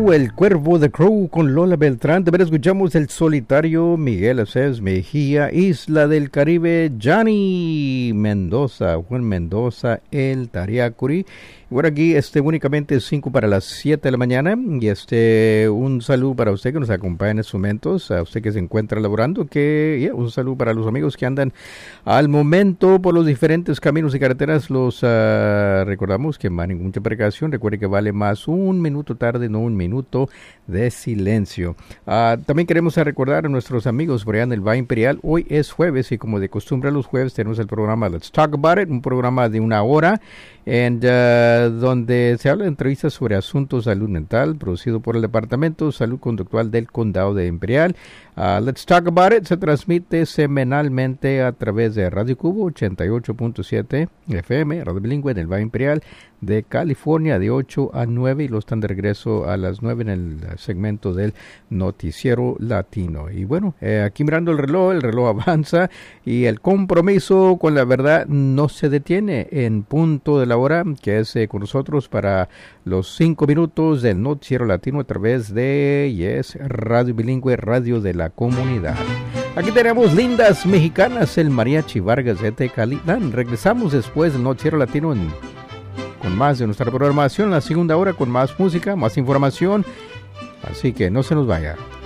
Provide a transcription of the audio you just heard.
Crow, el cuervo de Crow con Lola Beltrán. También escuchamos El Solitario, Miguel Acés Mejía, Isla del Caribe, Johnny Mendoza, Juan Mendoza, El Tariacuri. Bueno, aquí únicamente 5 para las 7 de la mañana y un saludo para usted que nos acompaña en estos momentos, a usted que se encuentra laborando, un saludo para los amigos que andan al momento por los diferentes caminos y carreteras. Los recordamos que manejen mucha precaución, recuerde que vale más un minuto tarde, no un minuto de silencio. También queremos recordar a nuestros amigos por allá en el Valle Imperial, hoy es jueves y como de costumbre los jueves tenemos el programa Let's Talk About It, un programa de 1 hora, donde se habla de entrevistas sobre asuntos de salud mental, producido por el Departamento de Salud Conductual del Condado de Imperial. Let's Talk About It se transmite semanalmente a través de Radio Cubo 88.7 FM, Radio Bilingüe en el Valle Imperial de California, de 8 a 9, y los están de regreso a las 9 en el segmento del Noticiero Latino. Y bueno, aquí mirando el reloj avanza y el compromiso con la verdad no se detiene en punto de la hora, que es con nosotros para los 5 minutos del Noticiero Latino a través de Radio Bilingüe, Radio de la Comunidad. Aquí tenemos lindas mexicanas, el Mariachi Vargas de Tecalitlán. Regresamos después del Noticiero Latino con más de nuestra programación, la segunda hora con más música, más información, así que no se nos vaya.